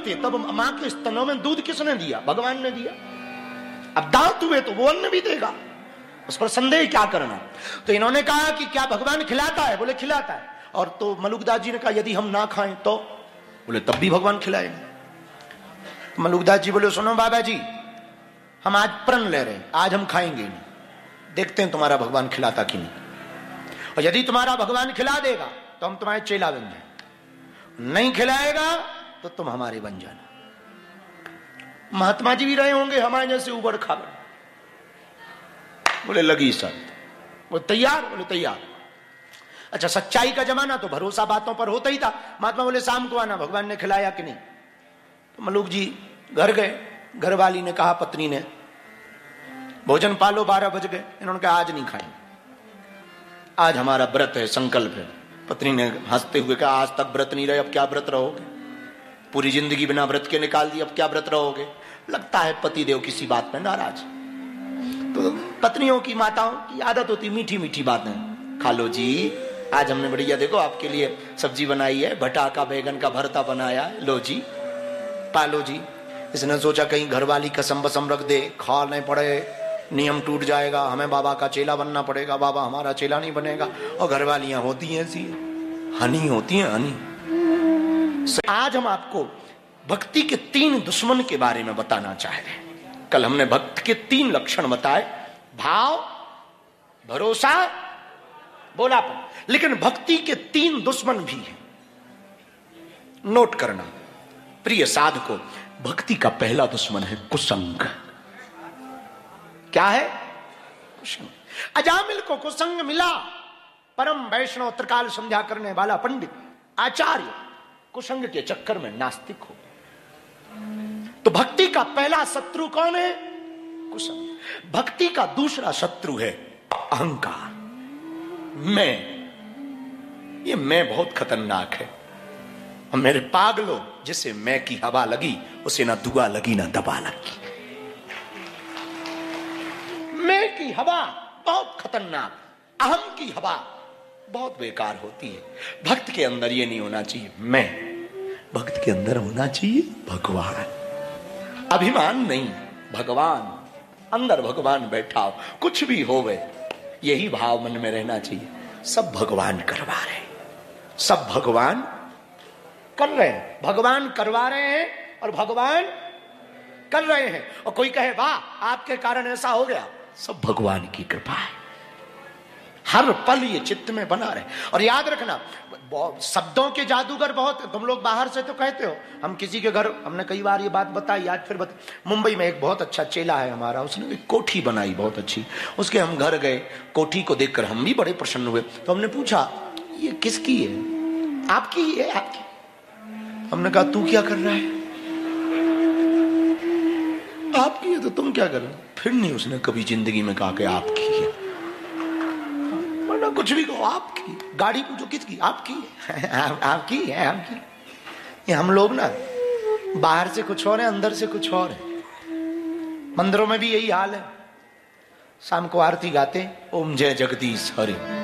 थे तब मां के स्तनों में दूध किसने दिया? भगवान ने दिया। अब दांत हुए तो वो अन्न भी देगा, उस पर संदेह क्या करना। तो इन्होंने कहा कि क्या भगवान खिलाता है? बोले खिलाता है। और तो मलुकदास जी ने कहा यदि हम ना खाएं तो? बोले तब भी भगवान खिलाएंगे। तो मलुकदास जी बोले सुनो बाबा जी, हम आज प्रण ले रहे हैं, आज हम खाएंगे नहीं, देखते हैं तुम्हारा भगवान खिलाता कि नहीं। और यदि तुम्हारा भगवान खिला देगा तो हम तुम्हारे चेला बन जाए, नहीं खिलाएगा तो तुम हमारे बन जाना। महात्मा जी भी रहे होंगे हमारे जैसे उबड़ खाबड़। बोले लगी शर्त। वो तैयार? बोले तैयार। अच्छा, सच्चाई का जमाना तो भरोसा बातों पर होता ही था। महात्मा बोले शाम को आना, भगवान ने खिलाया कि नहीं। तो मलुक जी घर गए, घर वाली ने कहा पत्नी ने भोजन पालो, 12 बज गए। इन्होंने कहा आज नहीं खाएंगे, आज हमारा व्रत है, संकल्प है। पत्नी ने हंसते हुए कहा आज तक व्रत नहीं रहे, अब क्या व्रत रहोगे? पूरी जिंदगी बिना व्रत के निकाल दी, अब क्या व्रत रहोगे? लगता है पति देव किसी बात में नाराज। तो पत्नियों की, माताओं की आदत होती मीठी मीठी बातें। खा लो जी, आज हमने बढ़िया देखो आपके लिए सब्जी बनाई है, भटा का बैगन का भरता बनाया है, लो जी पालो जी। इसने सोचा कहीं घरवाली कसम बसम रख दे, खा नहीं पड़े, नियम टूट जाएगा, हमें बाबा का चेला बनना पड़ेगा, बाबा हमारा चेला नहीं बनेगा। और घरवालियां होती हैं ऐसी, हनी होती हैं हनी। आज हम आपको भक्ति के 3 दुश्मन के बारे में बताना चाह रहे हैं। कल हमने भक्त के 3 लक्षण बताए, भाव, भरोसा, बोलापन। लेकिन भक्ति के 3 दुश्मन भी हैं, नोट करना प्रिय साधकों। भक्ति का पहला दुश्मन है कुसंग। क्या है? कुसंग। अजामिल को कुसंग मिला, परम वैष्णव त्रिकाल संध्या करने वाला पंडित आचार्य कुसंग के चक्कर में नास्तिक हो। तो भक्ति का पहला शत्रु कौन है? कुसंग। भक्ति का दूसरा शत्रु है अहंकार, मैं। ये मैं बहुत खतरनाक है। और मेरे पागलों, जिसे मैं की हवा लगी उसे ना दुआ लगी ना दबा लगी। मैं की हवा बहुत खतरनाक, अहम की हवा बहुत बेकार होती है। भक्त के अंदर ये नहीं होना चाहिए मैं, भक्त के अंदर होना चाहिए भगवान। अभिमान नहीं, भगवान। अंदर भगवान बैठा हो, कुछ भी होवे यही भाव मन में रहना चाहिए। सब भगवान करवा रहे हैं, सब भगवान कर रहे हैं, भगवान करवा रहे हैं और भगवान कर रहे हैं। और कोई कहे वाह आपके कारण ऐसा हो गया, सब भगवान की कृपा है। हर पल ये चित्त में बना रहे। और याद रखना, शब्दों के जादूगर बहुत, तुम लोग बाहर से तो कहते हो, हम किसी के घर, हमने कई बार ये बात बताई, आज फिर मुंबई में एक बहुत अच्छा चेला है हमारा, उसने एक कोठी बनाई बहुत अच्छी। उसके हम घर गए, कोठी को देखकर हम भी बड़े प्रसन्न हुए। तो हमने पूछा ये किसकी है? आपकी ही है? आपकी? हमने कहा तू क्या कर रहा है? आपकी है तो तुम क्या कर रहे हो? फिर नहीं उसने कभी जिंदगी में कहा कि आपकी है। कुछ भी कहो, आपकी। गाड़ी पूछो किसकी? आपकी है। आपकी है, आपकी। ये हम लोग ना बाहर से कुछ और है, अंदर से कुछ और है। मंदिरों में भी यही हाल है। शाम को आरती गाते ओम जय जगदीश हरि,